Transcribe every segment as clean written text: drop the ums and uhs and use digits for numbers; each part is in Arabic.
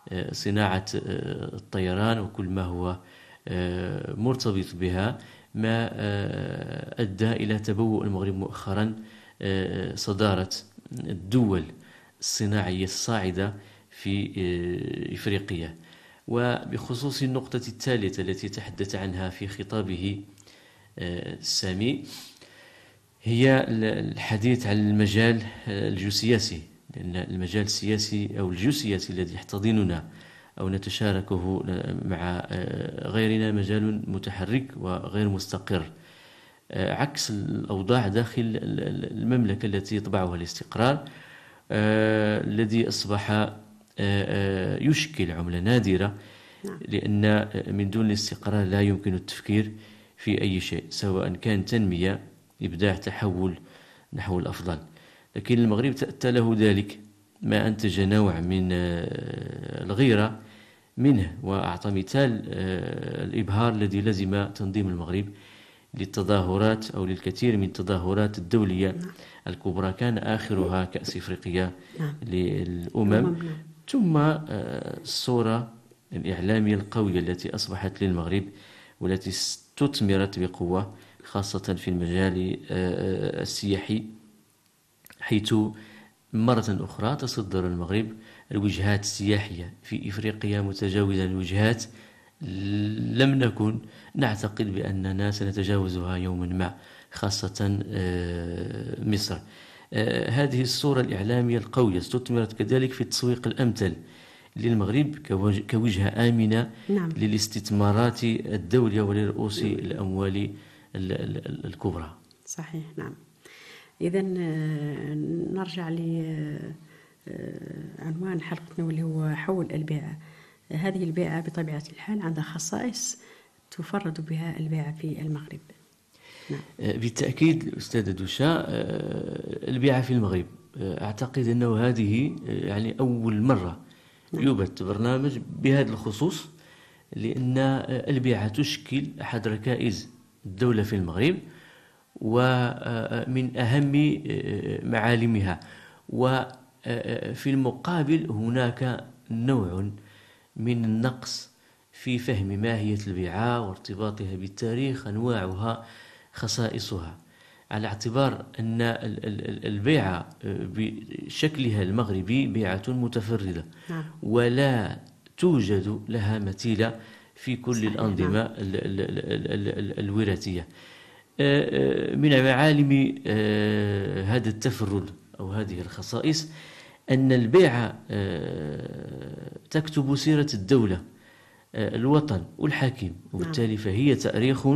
صناعة الطيران وكل ما هو مرتبط بها، ما أدى إلى تبوء المغرب مؤخرا صدارة الدول الصناعية الصاعدة في إفريقيا. وبخصوص النقطة الثالثة التي تحدث عنها في خطابه السامي، هي الحديث عن المجال الجيوسياسي، لأن المجال السياسي أو الجيوسياسي الذي يحتضننا أو نتشاركه مع غيرنا مجال متحرك وغير مستقر، عكس الأوضاع داخل المملكة التي يطبعها الاستقرار، الذي أصبح يشكل عملة نادرة، لأن من دون الاستقرار لا يمكن التفكير في أي شيء، سواء كان تنمية، إبداع، تحول نحو الأفضل. لكن المغرب تأتى له ذلك ما أنتج نوع من الغيرة منه. وأعطى مثال الإبهار الذي لزم تنظيم المغرب للتظاهرات أو للكثير من التظاهرات الدولية الكبرى، كان آخرها كأس إفريقيا للأمم، ثم الصورة الإعلامية القوية التي أصبحت للمغرب والتي استثمرت بقوة خاصة في المجال السياحي، حيث مرة أخرى تصدر المغرب الوجهات السياحية في إفريقيا، متجاوزا الوجهات لم نكن نعتقد بأننا سنتجاوزها يوما ما، خاصة مصر. هذه الصورة الإعلامية القوية استثمرت كذلك في التسويق الأمثل للمغرب كوجهة آمنة للاستثمارات الدولية ولرؤوس الأموال الكبرى. صحيح، نعم. إذن نرجع لعنوان حلقتنا واللي هو حول البيئة. هذه البيئة بطبيعة الحال عندها خصائص تفرد بها البيئة في المغرب. نعم. بالتأكيد أستاذة دوشا، البيئة في المغرب أعتقد أنه هذه يعني أول مرة يبث برنامج بهذا الخصوص، لأن البيئة تشكل أحد ركائز الدولة في المغرب ومن أهم معالمها، وفي المقابل هناك نوع من النقص في فهم ماهية البيئة وارتباطها بالتاريخ، أنواعها، خصائصها، على اعتبار أن البيئة بشكلها المغربي بيئة متفردة ولا توجد لها مثيلة في كل الأنظمة الوراثية. من معالم هذا التفرد أو هذه الخصائص أن البيئة تكتب سيرة الدولة، الوطن والحاكم، وبالتالي فهي تاريخ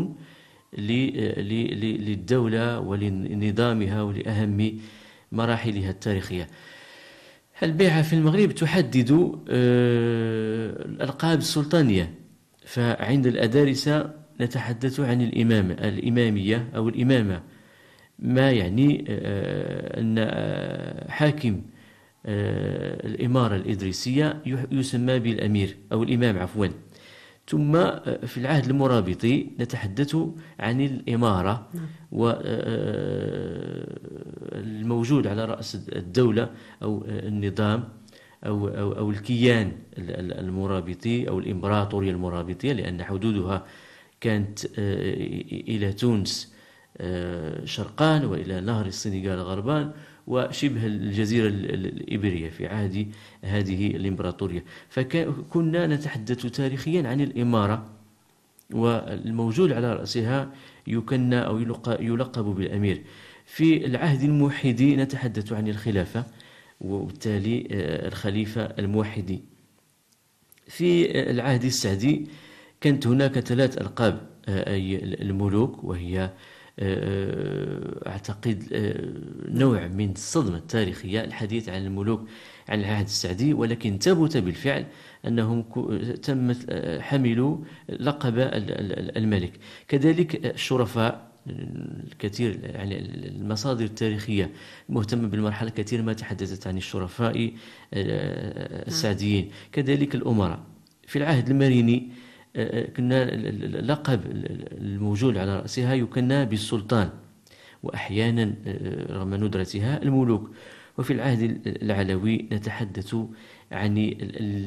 للدولة ولنظامها ولأهم مراحلها التاريخية. البيئة في المغرب تحدد الألقاب السلطانية، فعند الأدارسة نتحدث عن الإمامية أو الإمامة، ما يعني أن حاكم الإمارة الإدريسية يسمى بالأمير أو الإمام عفوا. ثم في العهد المرابطي نتحدث عن الإمارة والموجود على رأس الدولة أو النظام أو الكيان المرابطي أو الإمبراطورية المرابطية، لأن حدودها كانت إلى تونس شرقان وإلى نهر السنغال غربان وشبه الجزيرة الإبرية في عهد هذه الإمبراطورية. فكنا نتحدث تاريخيا عن الإمارة، والموجود على رأسها يكنى أو يلقب بالأمير. في العهد الموحدي نتحدث عن الخلافة وبالتالي الخليفة الموحدي. في العهد السعدي كانت هناك 3 ألقاب، أي الملوك، وهي أعتقد نوع من الصدمة التاريخية الحديث عن الملوك عن العهد السعدي، ولكن ثبت بالفعل أنهم حملوا لقب الملك. كذلك الشرفاء الكثير، يعني المصادر التاريخية المهتمة بالمرحلة كثير ما تحدثت عن الشرفاء السعديين. كذلك الأمراء. في العهد المريني كنا اللقب الموجود على رأسها يكنى بالسلطان، وأحيانا رغم ندرتها الملوك. وفي العهد العلوي نتحدث عن